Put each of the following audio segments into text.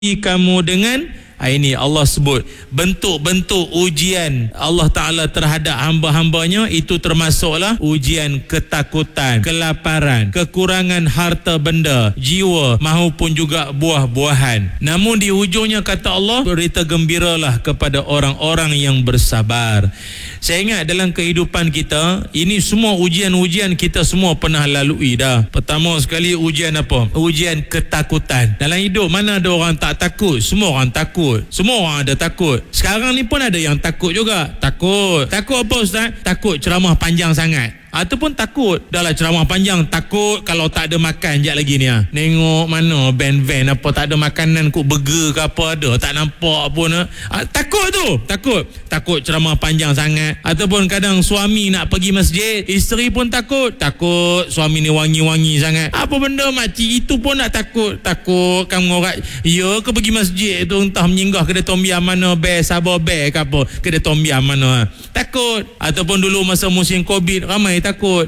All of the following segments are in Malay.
kamu dengan ini Allah sebut bentuk-bentuk ujian Allah Ta'ala terhadap hamba-hambanya. Itu termasuklah ujian ketakutan, kelaparan, kekurangan harta benda, jiwa maupun juga buah-buahan. Namun di hujungnya kata Allah, berita gembiralah kepada orang-orang yang bersabar. Saya ingat dalam kehidupan kita, ini semua ujian-ujian kita semua pernah lalui dah. Pertama sekali ujian apa? Ujian ketakutan. Dalam hidup mana ada orang tak takut? Semua orang takut. Semua orang ada takut. Sekarang ni pun ada yang takut juga. Takut apa Ustaz? Takut ceramah panjang sangat. Ataupun takut dahlah ceramah panjang, takut kalau tak ada makan sekejap lagi ni nengok mana van apa tak ada makanan, kok burger ke apa ada tak nampak pun. Takut tu, takut ceramah panjang sangat. Ataupun kadang suami nak pergi masjid, isteri pun takut suami ni wangi-wangi sangat. Apa benda makcik itu pun nak takut kamu orang ya ke pergi masjid tu entah menyinggah kedai tom yam mana, sabar ke apa kedai tom yam mana, takut. Ataupun dulu masa musim Covid ramai takut.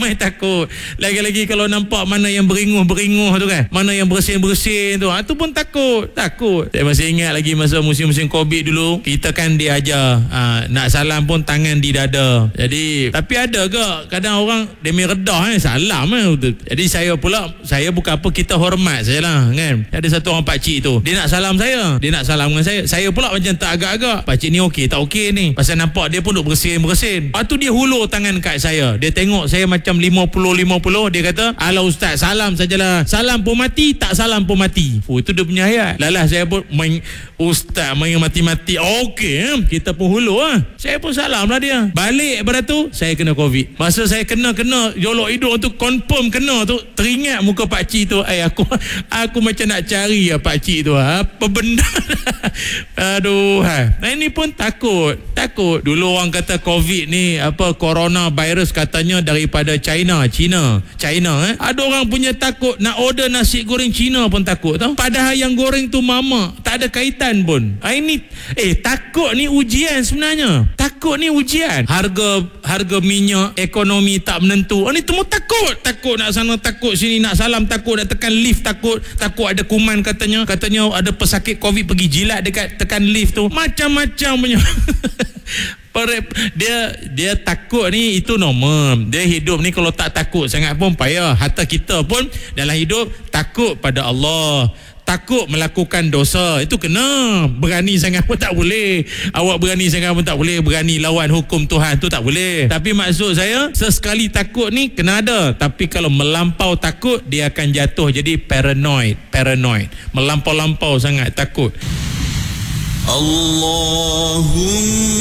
Lagi-lagi kalau nampak mana yang beringuh tu kan, mana yang bersin-bersin tu, tu pun takut. Saya masih ingat lagi masa musim-musim Covid dulu, kita kan diajar nak salam pun tangan di dada. Jadi tapi ada ke kadang orang dia redah salam Jadi saya bukan apa, kita hormat sajalah kan. Ada satu orang pakcik tu, dia nak salam dengan saya pula macam tak agak-agak, pakcik ni okey tak okey ni, pasal nampak dia pun duk bersin-bersin. Lepas tu dia hulur tangan kat saya. Dia tengok saya macam 50-50. Dia kata, alah Ustaz, salam sajalah. Salam pun mati, tak salam pun mati. Itu dia punya ayat. Lalah saya pun main Ustaz main mati-mati. Okey, kita pun hulur Saya pun salam lah dia. Balik pada tu saya kena Covid. Masa saya kena jolok hidung tu, confirm kena tu, teringat muka pakcik tu. Aku macam nak cari pakcik tu. Apa benda? Aduh. Ini pun takut. Dulu orang kata Covid ni corona virus katanya daripada China. Ada orang punya takut nak order nasi goreng Cina pun takut tau. Padahal yang goreng tu mama, tak ada kaitan pun. Ini takut ni ujian sebenarnya. Harga minyak, ekonomi tak menentu. Ini semua takut nak sana, takut sini, nak salam takut, nak tekan lift takut ada kuman katanya ada pesakit Covid pergi jilat dekat tekan lift tu. Macam-macam punya. Dia takut ni, itu normal. Dia hidup ni kalau tak takut sangat pun payah. Hatta kita pun dalam hidup takut pada Allah, takut melakukan dosa, itu kena. Berani sangat pun tak boleh. Awak berani sangat pun tak boleh. Berani lawan hukum Tuhan tu tak boleh. Tapi maksud saya, sesekali takut ni kena ada. Tapi kalau melampau takut, dia akan jatuh jadi paranoid. Melampau-lampau sangat takut. Allahumma